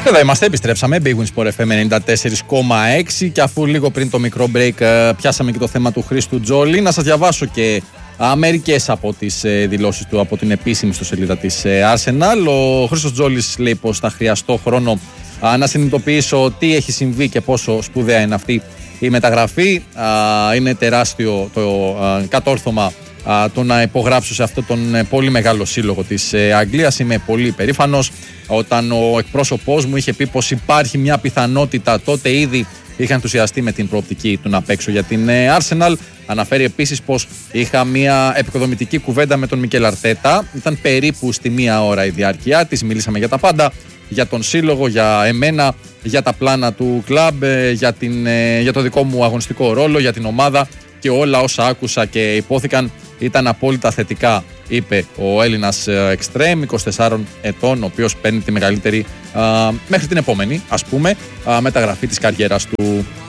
Εδώ είμαστε, επιστρέψαμε. Big Win Sport FM 94,6 και αφού λίγο πριν το μικρό break πιάσαμε και το θέμα του Χρήστου Τζόλη, να σας διαβάσω και μερικές από τις δηλώσεις του από την επίσημη ιστοσελίδα της Arsenal. Ο Χρήστος Τζόλης λέει πως θα χρειαστώ χρόνο να συνειδητοποιήσω τι έχει συμβεί και πόσο σπουδαία είναι αυτή η μεταγραφή. Είναι τεράστιο το κατόρθωμα το να υπογράψω σε αυτόν τον πολύ μεγάλο σύλλογο της Αγγλίας. Είμαι πολύ περήφανος. Όταν ο εκπρόσωπός μου είχε πει πως υπάρχει μια πιθανότητα, τότε ήδη είχα ενθουσιαστεί με την προοπτική του να παίξω για την Arsenal. Αναφέρει επίσης πως είχα μια επικοδομητική κουβέντα με τον Μικέλ Αρτέτα. Ήταν περίπου στη μία ώρα η διάρκεια της. Μιλήσαμε για τα πάντα, για τον σύλλογο, για εμένα, για τα πλάνα του κλαμπ, για το δικό μου αγωνιστικό ρόλο, για την ομάδα, και όλα όσα άκουσα και υπόθηκαν ήταν απόλυτα θετικά, είπε ο Έλληνας εξτρέμ 24 ετών, ο οποίος παίρνει τη μεγαλύτερη μέχρι την επόμενη, ας πούμε, μεταγραφή της καριέρας του.